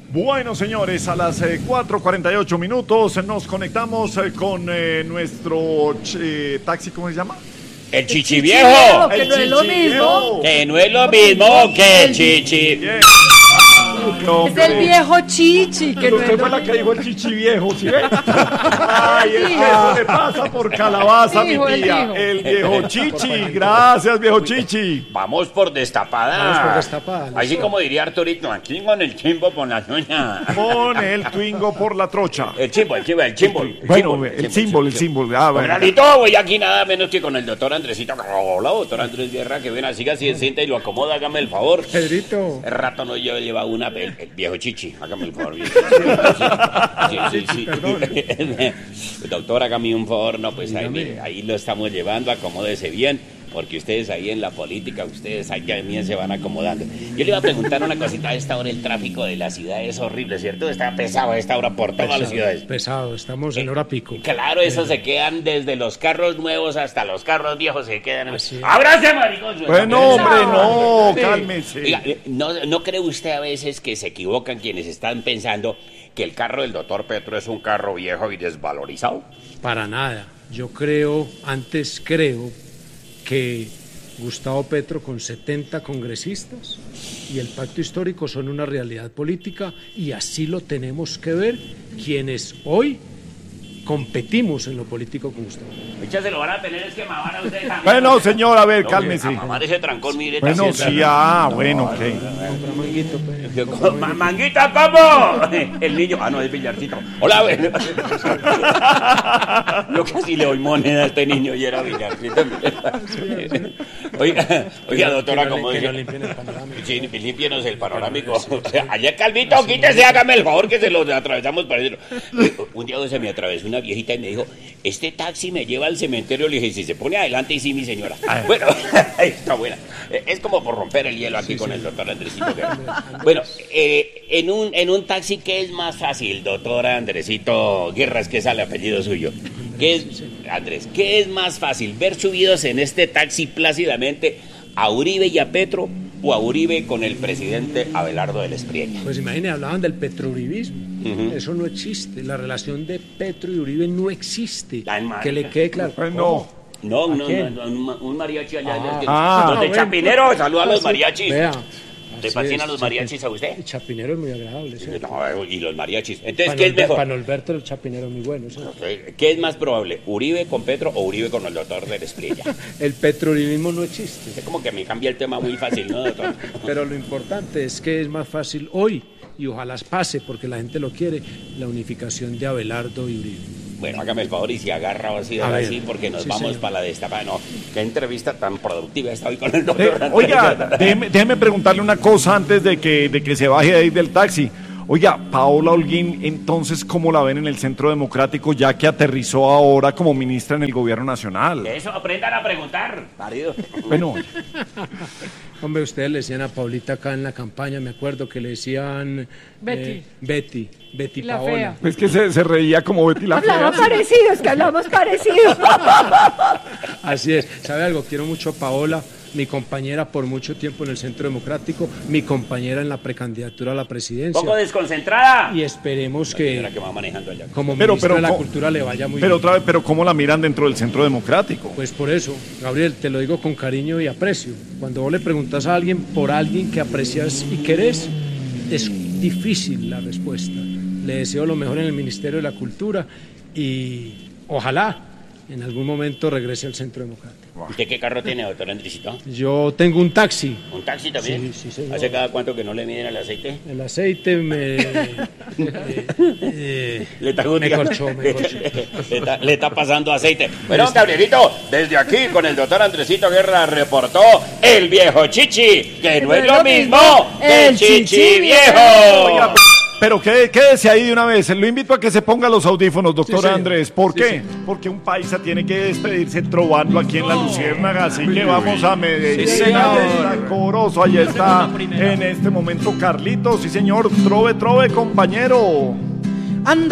Bueno, señores, a las 4:48 minutos nos conectamos con nuestro taxi, ¿cómo se llama? El chichiviejo. Que no es lo mismo. Que no es lo mismo que el chichi. Es el viejo chichi, que no es Usted lo fue la mismo. que dijo el chichiviejo, ¿sí ve? Ay, es que eso le pasa por calabaza, mi tía. El viejo chichi. Gracias, viejo chichi. Vamos por destapada. Vamos por destapada. Así como diría Arturito, aquí con el chimbo por la uña. Pone el twingo por la trocha. El chimbo. Bueno, el símbolo. Ah, bueno. Realito, voy aquí nada menos que con el doctor Andresito. Hola, doctor Andrés Guerra, que viene así, se sienta y lo acomoda, hágame el favor. Pedrito. El rato no lleva una, el viejo chichi, hágame el favor. Sí. Doctor, hágame un favor, no, pues ahí, mire, ahí lo estamos llevando, acomódese bien, porque ustedes ahí en la política, ustedes ahí también se van acomodando. Yo le iba a preguntar una cosita, a esta hora el tráfico de la ciudad es horrible, ¿cierto? Está pesado a esta hora por todas las ciudades. Pesado, estamos en hora pico. Claro, eso se quedan desde los carros nuevos hasta los carros viejos, se quedan. Así es. ¡Ábrase, maricón! Bueno, hombre, no, cálmese. Oiga, ¿no cree usted a veces que se equivocan quienes están pensando que el carro del doctor Petro es un carro viejo y desvalorizado? Para nada. Yo antes creo que Gustavo Petro con 70 congresistas y el pacto histórico son una realidad política y así lo tenemos que ver quienes hoy competimos en lo político con Gustavo. Muchas se lo van a tener es que mamar a ustedes también. Bueno, señor, a ver, No, cálmese. a mamar ese trancón, mire. Bueno, también, sí, bueno, ok. Manguito, pues. ¡Manguita, ¿cómo? El niño, no, es Villarcito. Hola, bueno. Yo casi le doy moneda a este niño y era Villarcito. Oiga, doctora, como que dice. no limpien el panorámico. Sí, límpienos el panorámico. Allá, Calvito, quítese, hágame el favor que se lo atravesamos para adentro. Un día se me atravesó una viejita y me dijo, este taxi me lleva al cementerio. Le dije, si se pone adelante, y sí, mi señora. Bueno, está buena. Es como por romper el hielo aquí con el doctor Andresito. Bueno, en un taxi, ¿qué es más fácil, doctor Andresito Guerra? Es que sale apellido suyo. Andrés, ¿qué es más fácil? ¿Ver subidos en este taxi plácidamente a Uribe y a Petro o a Uribe con el presidente Abelardo del Espriella? Pues imagínense, hablaban del petrouribismo. Eso no existe. La relación de Petro y Uribe no existe. Que le quede claro. Bueno. No, quién? un mariachi allá. Ah. Los de Chapinero, saluda a los mariachis. Vea. ¿Le fascinan los mariachis a usted? El Chapinero es muy agradable, ¿sí? No, y los mariachis. Entonces, ¿qué es mejor? Para Norberto el Chapinero es muy bueno, ¿sí? ¿Qué es más probable? ¿Uribe con Petro o Uribe con el doctor del Espriella? El petrouribismo no existe. Es como que me cambia el tema muy fácil, ¿no, doctor? Pero lo importante es que es más fácil hoy, y ojalá pase, porque la gente lo quiere, la unificación de Abelardo y Uribe. Bueno, hágame el favor y si agarra así, A ver, así porque nos sí, vamos señor. para la destapada. No, qué entrevista tan productiva está hoy con el doctor. Oiga, déjeme preguntarle una cosa antes de que se baje de ahí del taxi. Oiga, Paola Holguín, entonces, ¿cómo la ven en el Centro Democrático ya que aterrizó ahora como ministra en el Gobierno Nacional? Eso, aprendan a preguntar, marido. Bueno, Hombre, ustedes le decían a Paulita acá en la campaña, me acuerdo que le decían... Betty. Betty La Paola. fea. es que se reía como Betty la Hablamos fea. parecidos, que hablamos parecidos. Así es. ¿Sabe algo? Quiero mucho a Paola, mi compañera por mucho tiempo en el Centro Democrático, mi compañera en la precandidatura a la presidencia. Poco desconcentrada. Y esperemos Señora que que va manejando allá. como Pero, ministra de la ¿cómo? Cultura le vaya muy Pero bien. otra vez, pero ¿cómo la miran dentro del Centro Democrático? Pues por eso, Gabriel, te lo digo con cariño y aprecio. Cuando vos le preguntas a alguien por alguien que aprecias y querés, es difícil la respuesta. Le deseo lo mejor en el Ministerio de la Cultura y ojalá en algún momento regrese al Centro Democrático. ¿Usted qué carro tiene, doctor Andresito? Yo tengo un taxi. ¿Un taxi también? Sí, señor. ¿Hace cada cuánto que no le miden el aceite? El aceite me corchó. Le está pasando aceite. Bueno, Gabrielito, desde aquí con el doctor Andresito Guerra reportó el viejo chichi, que no es lo mismo que el chichi viejo. Oiga, pero quédese ahí de una vez. Lo invito a que se ponga los audífonos, doctor Sí, Andrés. ¿Por Sí, qué? sí. Porque un paisa tiene que despedirse trovando aquí en la Luciérnaga. Así que vamos a medir. Sí, señor. Ahí está Corozo, ahí está en este momento Carlitos. Sí, señor. Trove, compañero.